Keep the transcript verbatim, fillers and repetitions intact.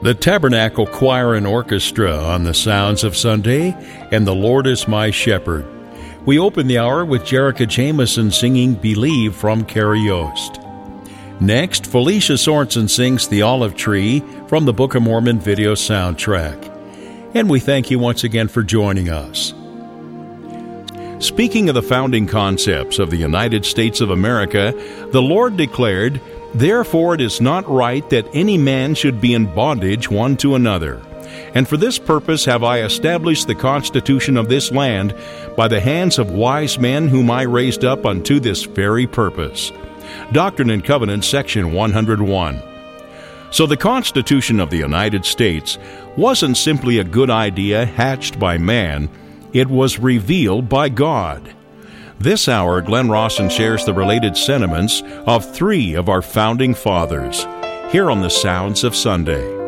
The Tabernacle Choir and Orchestra on the Sounds of Sunday and The Lord is My Shepherd. We open the hour with Jerica Jameson singing Believe from Carrie Yost. Next, Felicia Sorensen sings The Olive Tree from the Book of Mormon video soundtrack. And we thank you once again for joining us. Speaking of the founding concepts of the United States of America, the Lord declared, "Therefore it is not right that any man should be in bondage one to another. And for this purpose have I established the constitution of this land by the hands of wise men whom I raised up unto this very purpose." Doctrine and Covenants, section one hundred one. So the Constitution of the United States wasn't simply a good idea hatched by man, it was revealed by God. This hour, Glenn Rawson shares the related sentiments of three of our founding fathers, here on the Sounds of Sunday.